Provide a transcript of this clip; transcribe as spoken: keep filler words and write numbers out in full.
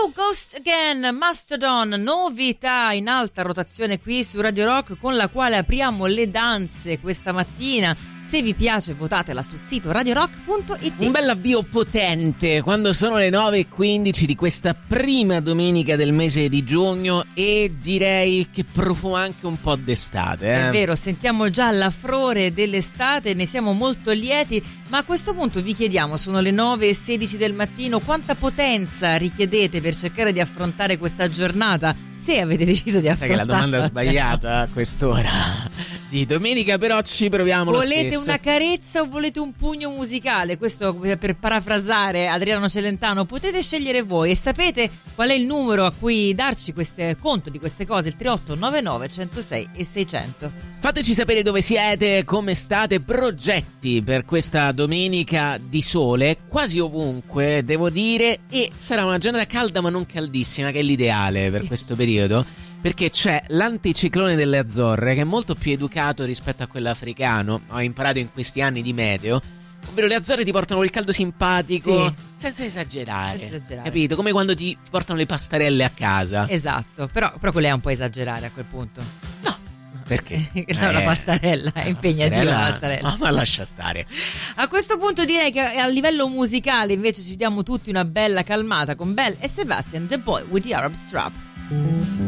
Ghost Again, Mastodon, novità in alta rotazione qui su Radio Rock, con la quale apriamo le danze questa mattina. Se vi piace votatela sul sito radio rock punto it. Un bel avvio potente quando sono le nove e quindici di questa prima domenica del mese di giugno, e direi che profuma anche un po' d'estate, eh? È vero, sentiamo già l'affrore dell'estate, ne siamo molto lieti, ma a questo punto vi chiediamo, sono le nove e sedici del mattino, quanta potenza richiedete per cercare di affrontare questa giornata, se avete deciso di affrontarla. Sai che la domanda è sbagliata a quest'ora di domenica, però ci proviamo lo stesso. Volete una carezza o volete un pugno musicale? Questo per parafrasare Adriano Celentano, potete scegliere voi. E sapete qual è il numero a cui darci queste, conto di queste cose? Il tre otto nove nove uno zero sei e seicento. Fateci sapere dove siete, come state, progetti per questa domenica di sole quasi ovunque, devo dire, e sarà una giornata calda ma non caldissima, che è l'ideale per questo periodo, perché c'è l'anticiclone delle Azzorre, che è molto più educato rispetto a quello africano. Ho imparato in questi anni di meteo, ovvero le Azzorre ti portano il caldo simpatico, sì, senza esagerare, senza esagerare, capito? Come quando ti portano le pastarelle a casa. Esatto, però, però quello è un po' esagerare a quel punto. No, perché? No, eh, la pastarella è impegnativa, la pastarella. No, ma lascia stare. A questo punto direi che a livello musicale invece ci diamo tutti una bella calmata con Belle e Sebastian, The Boy with the Arab Strap.